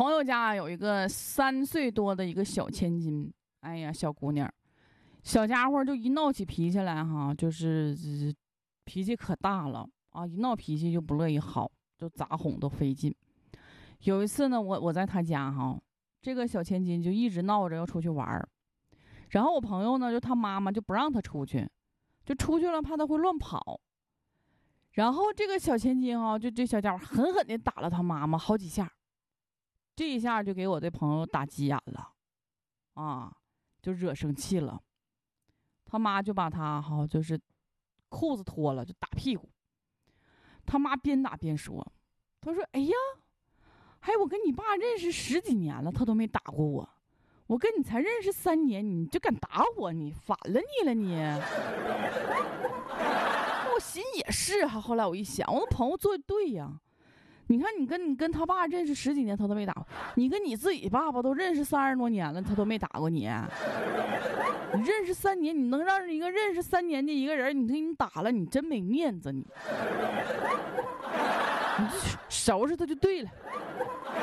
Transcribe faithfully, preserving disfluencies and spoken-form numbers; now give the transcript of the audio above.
朋友家有一个三岁多的一个小千金，哎呀，小姑娘，小家伙就一闹起脾气来哈，就是脾气可大了啊！一闹脾气就不乐意好，就咋哄都费劲。有一次呢，我我在他家哈，这个小千金就一直闹着要出去玩，然后我朋友呢，就他妈妈就不让他出去，就出去了怕他会乱跑。然后这个小千金啊，就这小家伙狠狠地打了他妈妈好几下，这一下就给我这朋友打急眼了，啊，就惹生气了。他妈就把他哈就是裤子脱了就打屁股。他妈边打边说，他说：“哎呀，还我跟你爸认识十几年了，他都没打过我。我跟你才认识三年，你就敢打我，你反了你了你。”我心也是哈，后来我一想，我的朋友做的对呀。你看，你跟你跟他爸认识十几年，他都没打过；你跟你自己爸爸都认识三十多年了，他都没打过你。你认识三年，你能让一个认识三年的一个人，你给你打了，你真没面子，你。你就收拾他就对了。